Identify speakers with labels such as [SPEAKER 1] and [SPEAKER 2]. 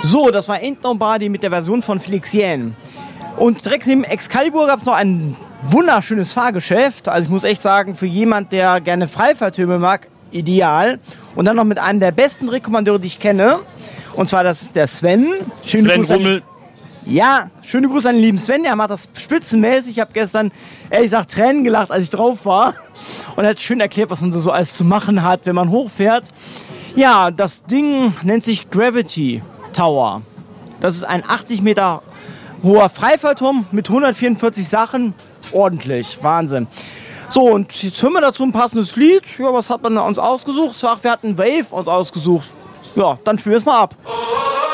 [SPEAKER 1] So, das war Ain't Body mit der Version von Felix Jähn. Und direkt neben Excalibur gab es noch ein wunderschönes Fahrgeschäft. Also ich muss echt sagen, für jemand, der gerne Freifahrtürme mag, ideal. Und dann noch mit einem der besten Rekommandeure, die ich kenne. Und zwar das ist der Sven.
[SPEAKER 2] Sven Rummel.
[SPEAKER 1] Ja, schöne Grüße an den lieben Sven. Der macht das spitzenmäßig. Ich habe gestern, ehrlich gesagt, Tränen gelacht, als ich drauf war. Und er hat schön erklärt, was man so alles zu machen hat, wenn man hochfährt. Ja, das Ding nennt sich Gravity Tower. Das ist ein 80 Meter hoher Freifallturm mit 144 Sachen. Ordentlich, Wahnsinn. So, und jetzt hören wir dazu ein passendes Lied. Ja, was hat man uns ausgesucht? Ach, wir hatten Wave uns ausgesucht. Ja, dann spielen wir es mal ab.